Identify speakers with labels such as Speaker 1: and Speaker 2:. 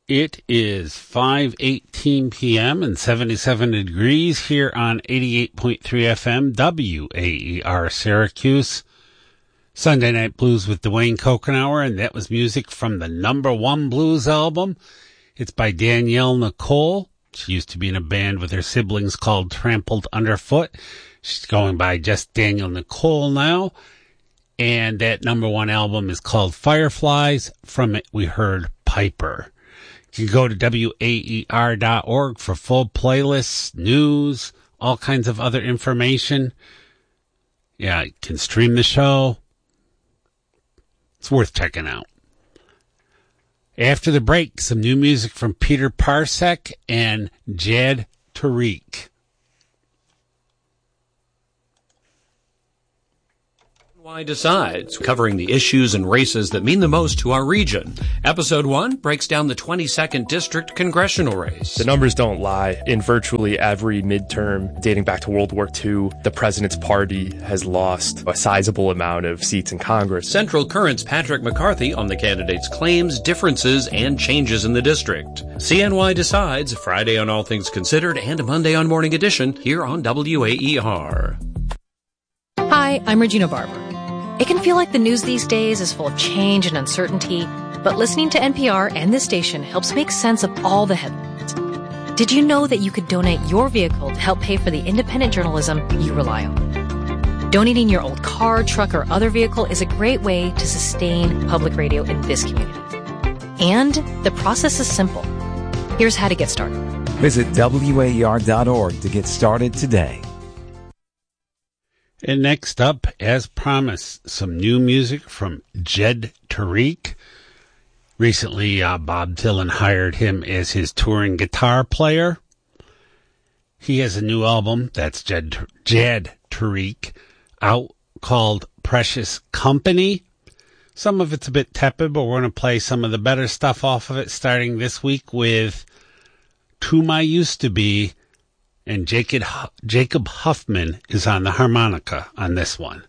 Speaker 1: It is 5:18 p.m. and 77 degrees here on 88.3 FM WAER Syracuse. Sunday Night Blues with Dwayne Kokenauer, and that was music from the Number One Blues album. It's by Danielle Nicole. She used to be in a band with her siblings called Trampled Underfoot. She's going by just Danielle Nicole now. And that number one album is called Fireflies. From it, we heard Piper. You can go to WAER.org for full playlists, news, all kinds of other information. Yeah, you can stream the show. It's worth checking out. After the break, some new music from Peter Parsek and Jed Tariq.
Speaker 2: CNY Decides, covering the issues and races that mean the most to our region. Episode 1 breaks down the 22nd District congressional race.
Speaker 3: The numbers don't lie. In virtually every midterm dating back to World War II, the president's party has lost a sizable amount of seats in Congress.
Speaker 2: Central Current's Patrick McCarthy on the candidates' claims, differences, and changes in the district. CNY Decides, Friday on All Things Considered and Monday on Morning Edition here on WAER.
Speaker 4: Hi, I'm Regina Barber. It can feel like the news these days is full of change and uncertainty, but listening to NPR and this station helps make sense of all the headlines. Did you know that you could donate your vehicle to help pay for the independent journalism you rely on? Donating your old car, truck, or other vehicle is a great way to sustain public radio in this community. And the process is simple. Here's how to get started.
Speaker 5: Visit WAER.org to get started today.
Speaker 1: And next up, as promised, some new music from Jed Tariq. Recently, Bob Dylan hired him as his touring guitar player. He has a new album, that's Jed Tariq, out called Precious Company. Some of it's a bit tepid, but we're going to play some of the better stuff off of it, starting this week with To My Used to Be. And Jacob Huffman is on the harmonica on this one.